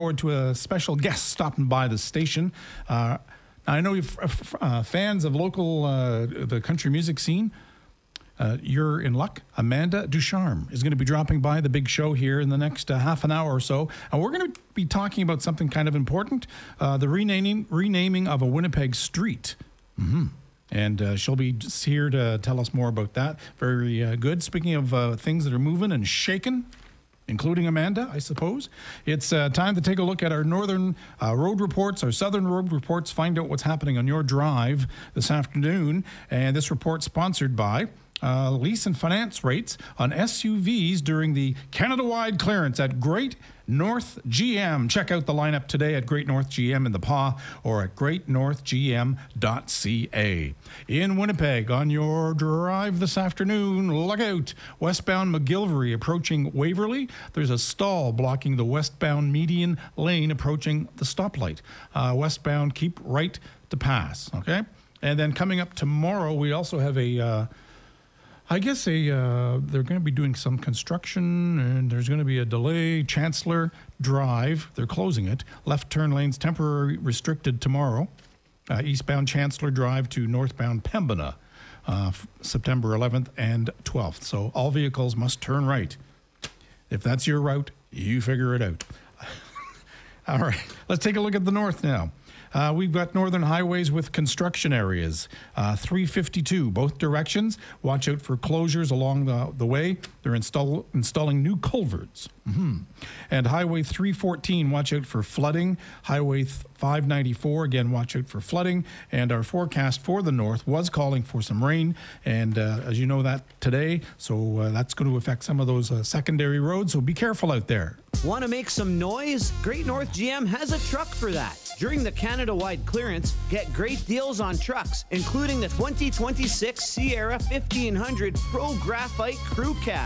Forward to a special guest stopping by the station. I know you're fans of local, the country music scene. You're in luck. Amanda Ducharme is going to be dropping by the big show here in the next half an hour or so. And we're going to be talking about something kind of important, the renaming of a Winnipeg street. And she'll be just here to tell us more about that. Very good. Speaking of things that are moving and shaking, including Amanda, I suppose. It's time to take a look at our northern road reports, our southern road reports, find out what's happening on your drive this afternoon. And this report sponsored by lease and finance rates on SUVs during the Canada-wide clearance at Great North GM. Check out the lineup today at Great North GM in the PA or at greatnorthgm.ca. In Winnipeg, on your drive this afternoon, look out. Westbound McGillivray approaching Waverley. There's a stall blocking the westbound median lane approaching the stoplight. Westbound, keep right to pass, okay? And then coming up tomorrow, we also have they're going to be doing some construction, and there's going to be a delay. Chancellor Drive, they're closing it. Left turn lanes temporarily restricted tomorrow. Eastbound Chancellor Drive to northbound Pembina, September 11th and 12th. So all vehicles must turn right. If that's your route, you figure it out. All right, let's take a look at the north now. We've got northern highways with construction areas. 352, both directions. Watch out for closures along the way. They're installing new culverts. And Highway 314, watch out for flooding. Highway 594, again, watch out for flooding. And our forecast for the north was calling for some rain. And as you know that today, so that's going to affect some of those secondary roads. So be careful out there. Want to make some noise? Great North GM has a truck for that. During the Canada-wide clearance, get great deals on trucks, including the 2026 Sierra 1500 Pro Graphite Crew Cab.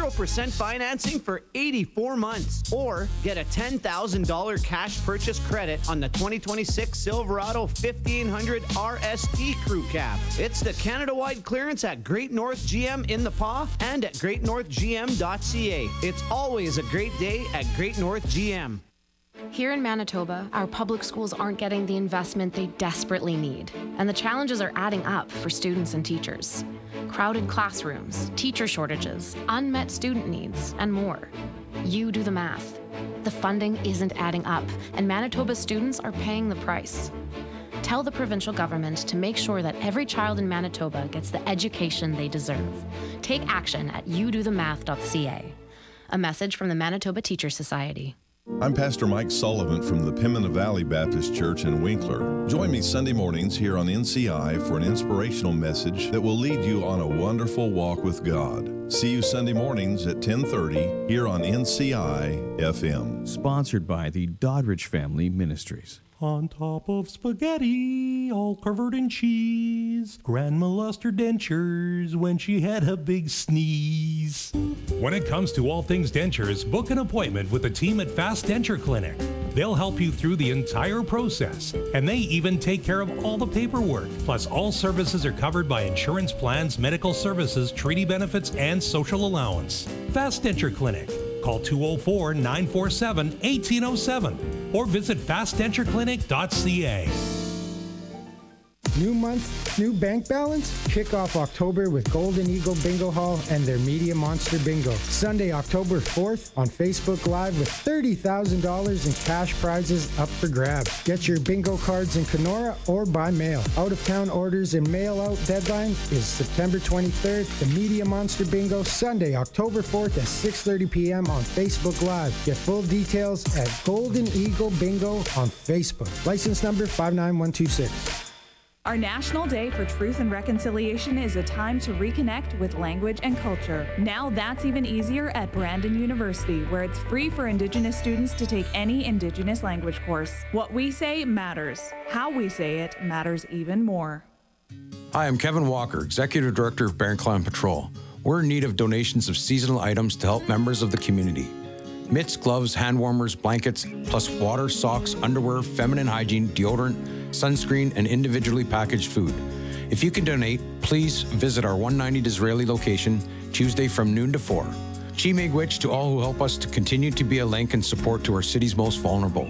0% financing for 84 months. Or get a $10,000 cash purchase credit on the 2026 Silverado 1500 RST Crew Cab. It's the Canada-wide clearance at Great North GM in the PA and at greatnorthgm.ca. It's always a great day at Great North GM. Here in Manitoba, our public schools aren't getting the investment they desperately need, and the challenges are adding up for students and teachers. Crowded classrooms, teacher shortages, unmet student needs, and more. You do the math. The funding isn't adding up, and Manitoba students are paying the price. Tell the provincial government to make sure that every child in Manitoba gets the education they deserve. Take action at youdothemath.ca. A message from the Manitoba Teachers Society. I'm Pastor Mike Sullivan from the Pembina Valley Baptist Church in Winkler. Join me Sunday mornings here on NCI for an inspirational message that will lead you on a wonderful walk with God. See you Sunday mornings at 10:30 here on NCI FM. Sponsored by the Doddridge Family Ministries. On top of spaghetti, all covered in cheese, Grandma lost her dentures when she had a big sneeze. When it comes to all things dentures, book an appointment with the team at Fast Denture Clinic. They'll help you through the entire process, and they even take care of all the paperwork. Plus, all services are covered by insurance plans, medical services, treaty benefits, and social allowance. Fast Denture Clinic. Call 204-947-1807 or visit fastdentureclinic.ca. New month, new bank balance? Kick off October with Golden Eagle Bingo Hall and their Media Monster Bingo. Sunday, October 4th on Facebook Live with $30,000 in cash prizes up for grabs. Get your bingo cards in Kenora or by mail. Out-of-town orders and mail-out deadline is September 23rd. The Media Monster Bingo, Sunday, October 4th at 6:30 p.m. on Facebook Live. Get full details at Golden Eagle Bingo on Facebook. License number 59126. Our National Day for Truth and Reconciliation is a time to reconnect with language and culture. Now that's even easier at Brandon University, where it's free for Indigenous students to take any Indigenous language course. What we say matters. How we say it matters even more. Hi, I'm Kevin Walker, Executive Director of Bear Clan Patrol. We're in need of donations of seasonal items to help members of the community. Mitts, gloves, hand warmers, blankets, plus water, socks, underwear, feminine hygiene, deodorant, sunscreen, and individually packaged food. If you can donate, please visit our 190 Disraeli location Tuesday from noon to 4. Chi Miigwech to all who help us to continue to be a link and support to our city's most vulnerable.